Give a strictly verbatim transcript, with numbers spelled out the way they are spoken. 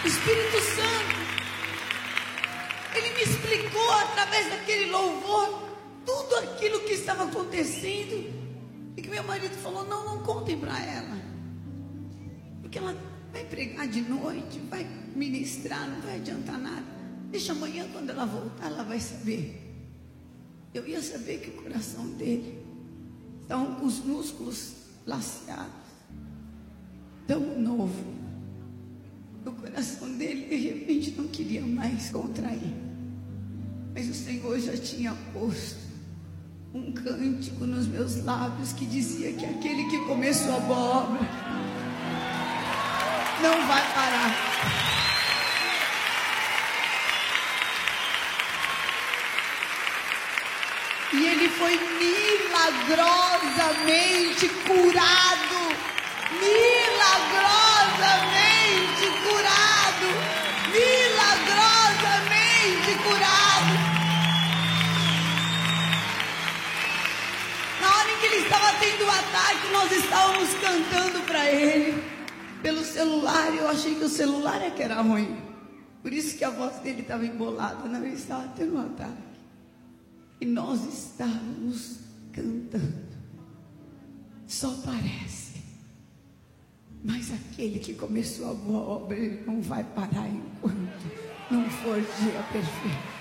O Espírito Santo, Ele me explicou através daquele louvor tudo aquilo que estava acontecendo. E que meu marido falou: não, não contem para ela, porque ela vai pregar de noite, vai ministrar, não vai adiantar nada. Deixa amanhã, quando ela voltar, ela vai saber. Eu ia saber que o coração dele estava com os músculos laceados, tão novo. O coração dele de repente não queria mais contrair. Mas o Senhor já tinha posto um cântico nos meus lábios que dizia que aquele que começou a boa obra não vai parar. E ele foi milagrosamente curado. Milagrosamente curado. Milagrosamente curado. Na hora em que ele estava tendo o ataque, nós estávamos cantando para ele pelo celular. Eu achei que o celular é que era ruim, por isso que a voz dele estava embolada. Não, ele estava tendo um ataque. E nós estávamos cantando. Só parece, mas aquele que começou a boa obra, ele não vai parar enquanto não for dia perfeito.